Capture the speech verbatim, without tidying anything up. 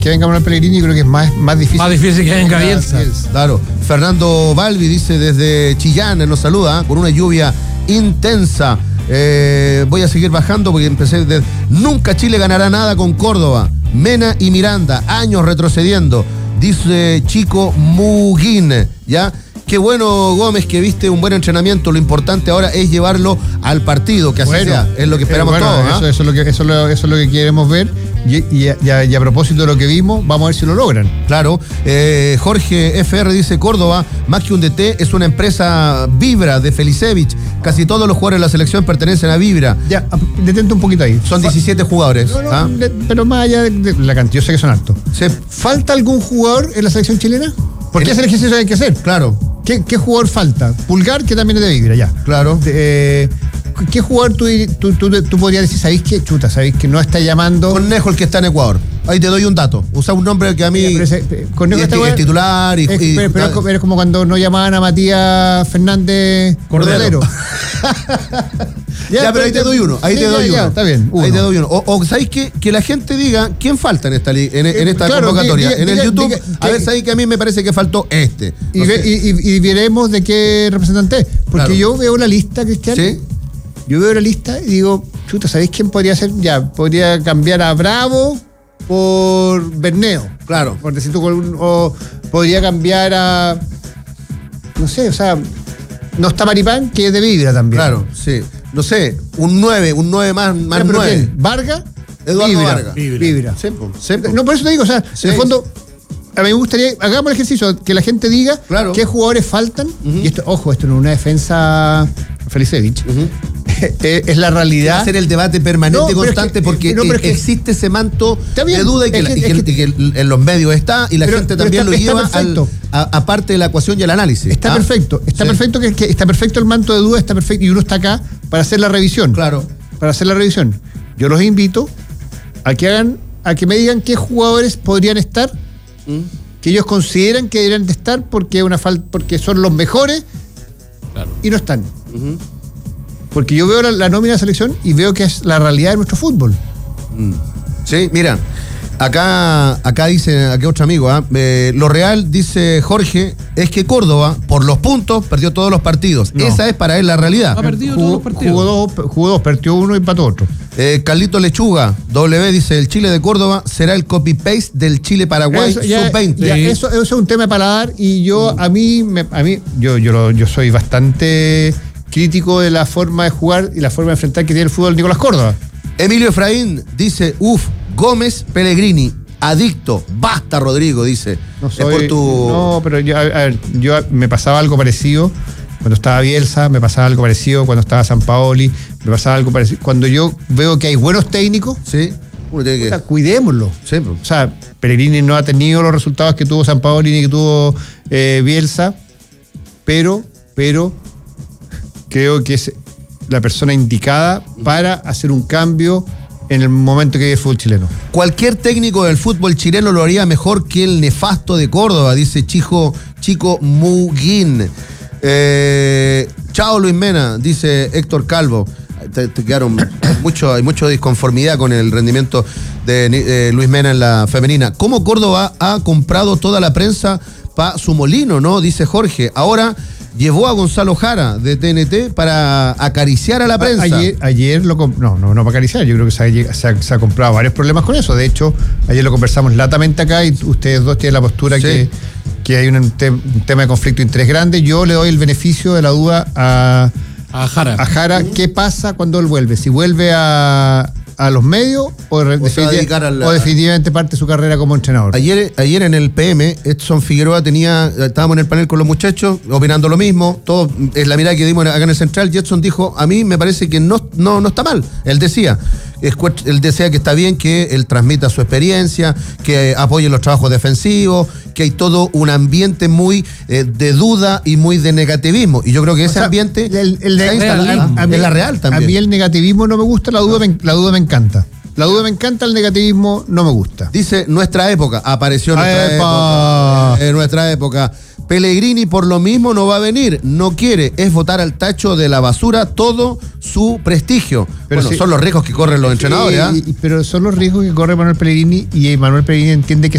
que venga Manuel Pellegrini, yo creo que es más, más difícil. Más difícil que venga Bielsa. Claro. Fernando Balbi dice desde Chillán, nos saluda, ¿eh? Con una lluvia intensa. Eh, voy a seguir bajando porque empecé de... Nunca Chile ganará nada con Córdoba. Mena y Miranda, años retrocediendo. Dice Chico Muguín, ¿ya? Qué bueno, Gómez, que viste un buen entrenamiento. Lo importante ahora es llevarlo al partido, que así bueno, sea. Es lo que esperamos eh, bueno, todos. Eso, ¿eh? eso, es lo que, eso, lo, eso es lo que queremos ver. Y, y, y, a, y a propósito de lo que vimos, vamos a ver si lo logran. Claro. Eh, Jorge F R dice, Córdoba, más que un D T, es una empresa Vibra de Felicevich. Casi todos los jugadores de la selección pertenecen a Vibra. Ya, detente un poquito ahí. Son diecisiete jugadores. No, no, ¿ah? de, pero más allá de, de la cantidad, yo sé que son altos. ¿Se ¿Falta algún jugador en la selección chilena? Porque ese ejercicio hay que hacer. Claro. ¿Qué, ¿Qué jugador falta? Pulgar, que también es de Vibra, ya. Claro. Eh, ¿Qué jugador tú, tú, tú, tú podrías decir, sabéis qué chuta, sabéis que no está llamando? Cornejo, el que está en Ecuador. Ahí te doy un dato. Usa un nombre que a mí. Ya, ese, Cornejo es, es titular y. Es, y pero, pero, pero es como cuando no llamaban a Matías Fernández Cordero. ya, ya, pero ahí te doy uno. Ahí sí, te doy ya, uno. Ya, está bien. Uno. Ahí te doy uno. O, o ¿sabéis qué? Que la gente diga quién falta en esta, en, en esta claro, convocatoria. Diga, en el diga, YouTube. Diga, a ver, ¿sabéis que a mí me parece que faltó este? Y, ve, y, y, y veremos de qué representante es. Porque claro. yo veo la lista, Cristian. Sí. Yo veo la lista y digo, chuta, ¿sabéis quién podría ser? Ya, podría cambiar a Bravo por Berneo. Claro. Por decir tú, o podría cambiar a. No sé, o sea. No está Maripán, que es de Vibra también. Claro, sí. No sé, un nueve, un nueve más, más nueve. ¿Vargas? Eduardo Vibra. Vargas. Vibra. Vibra. Sepo, sepo. No, por eso te digo, o sea, sí. En el fondo. A mí me gustaría, hagamos el ejercicio, que la gente diga claro. qué jugadores faltan. Uh-huh. Y esto, ojo, esto no es una defensa Felicevich. Uh-huh. Es la realidad. Va a ser el debate permanente, no, constante, que, porque no, existe ese manto de duda y que, que, y que, que, que, que en los medios está y la pero, gente también está, lo lleva al, a, aparte de la ecuación y el análisis. Está ¿ah? perfecto, está sí. perfecto que, que está perfecto el manto de duda, está perfecto y uno está acá para hacer la revisión. Claro. Para hacer la revisión. Yo los invito a que hagan, a que me digan qué jugadores podrían estar. ¿Mm? Que ellos consideran que deberían de estar porque una falta, porque son los mejores claro. y no están. Uh-huh. Porque yo veo la, la nómina de selección y veo que es la realidad de nuestro fútbol. Mm. Sí, mira, acá, acá dice, aquí otro amigo, ¿eh? Eh, lo real, dice Jorge, es que Córdoba, por los puntos, perdió todos los partidos. No. Esa es para él la realidad. Ha perdido jugó, todos los partidos. Jugó dos, jugó dos, perdió uno y empató otro. Eh, Carlito Lechuga, W, dice, el Chile de Córdoba será el copy-paste del Chile-Paraguay sub veinte. Ya, eso, eso es un tema de paladar y yo, mm. a mí, me, a mí yo, yo, yo soy bastante crítico de la forma de jugar y la forma de enfrentar que tiene el fútbol Nicolás Córdoba. Emilio Efraín dice, uff, Gómez, Pellegrini, adicto, basta Rodrigo, dice. No soy, por tu... no, pero yo, a ver, yo me pasaba algo parecido cuando estaba Bielsa, me pasaba algo parecido cuando estaba Sampaoli, me pasaba algo parecido. Cuando yo veo que hay buenos técnicos, sí, uno tiene que... o sea, cuidémoslo. Sí, pues. O sea, Pellegrini no ha tenido los resultados que tuvo Sampaoli ni que tuvo eh, Bielsa, pero, pero creo que es la persona indicada para hacer un cambio en el momento que vive el fútbol chileno. Cualquier técnico del fútbol chileno lo haría mejor que el nefasto de Córdoba, dice Chico, Chico Muguín. Eh, chao Luis Mena, dice Héctor Calvo. Te, te quedaron mucho, hay mucha disconformidad con el rendimiento de eh, Luis Mena en la femenina. ¿Cómo Córdoba ha comprado toda la prensa para su molino, no? Dice Jorge. Ahora llevó a Gonzalo Jara de T N T para acariciar a la prensa. Ayer, ayer lo comp- no, no, no para acariciar, yo creo que se ha, se, ha, se ha comprado varios problemas con eso. De hecho, ayer lo conversamos latamente acá y ustedes dos tienen la postura sí. que, que hay un, te- un tema de conflicto de interés grande. Yo le doy el beneficio de la duda a, a Jara. A Jara, ¿qué pasa cuando él vuelve? Si vuelve a, a los medios o, o, definitiv- la... o definitivamente parte su carrera como entrenador. Ayer, ayer en el P M, Edson Figueroa tenía, estábamos en el panel con los muchachos, opinando lo mismo, todo es la mirada que dimos acá en el Central, y Edson dijo, a mí me parece que no, no, no está mal. Él decía, él decía que está bien que él transmita su experiencia, que apoye los trabajos defensivos, que hay todo un ambiente muy eh, de duda y muy de negativismo. Y yo creo que ese o sea, ambiente el, el de, está instalado en la Real también. A mí el negativismo no me gusta, la duda, no. me, la duda me encanta. La duda me encanta, el negativismo no me gusta. Dice, nuestra época, apareció nuestra ¡Epa! época. En nuestra época. Pellegrini por lo mismo no va a venir, no quiere, es botar al tacho de la basura todo su prestigio. Pero bueno, sí, son los riesgos que corren los entrenadores, ¿ah? Sí, pero son los riesgos que corre Manuel Pellegrini, y Manuel Pellegrini entiende que